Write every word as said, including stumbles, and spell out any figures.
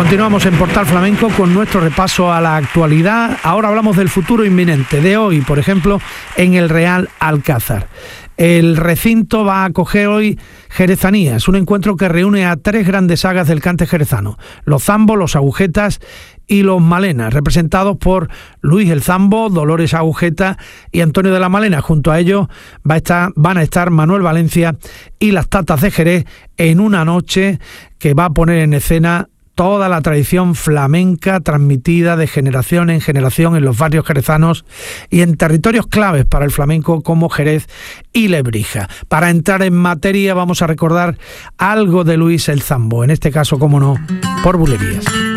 Continuamos en Portal Flamenco con nuestro repaso a la actualidad. Ahora hablamos del futuro inminente, de hoy, por ejemplo, en el Real Alcázar. El recinto va a acoger hoy Jerezanías, un encuentro que reúne a tres grandes sagas del cante jerezano: los zambos, los agujetas y los malenas, representados por Luis el Zambo, Dolores Agujeta y Antonio de la Malena. Junto a ellos va a estar, van a estar Manuel Valencia y las Tatas de Jerez en una noche que va a poner en escena toda la tradición flamenca transmitida de generación en generación en los barrios jerezanos y en territorios claves para el flamenco como Jerez y Lebrija. Para entrar en materia vamos a recordar algo de Luis el Zambo, en este caso, como no, por bulerías.